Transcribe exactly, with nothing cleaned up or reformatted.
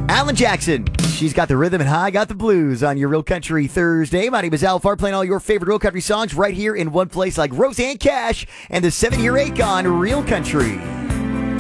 Alan Jackson. She's got the rhythm and I got the blues on your Real Country Thursday. My name is Al Farr, playing all your favorite Real Country songs right here in one place, like Roseanne Cash and the seven-year Akon Real Country.